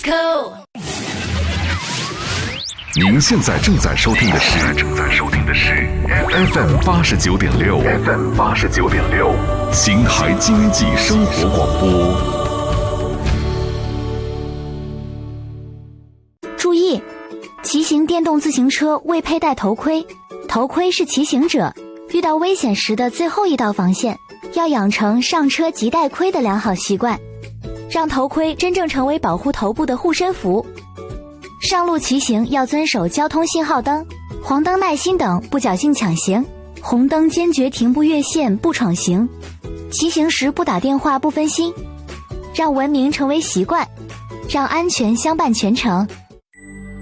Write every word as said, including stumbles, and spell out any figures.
go！ 您现在正在收听的是正在收听的是 F M 八十九点六 F M 八十九点六邢台经济生活广播。 注意，骑行电动自行车未佩戴头盔，头盔是骑行者遇到危险时的最后一道防线，要养成上车即戴盔的良好习惯，让头盔真正成为保护头部的护身符。上路骑行要遵守交通信号灯、黄灯耐心等，不侥幸抢行，红灯坚决停不越线不闯行，骑行时不打电话不分心，让文明成为习惯，让安全相伴全程。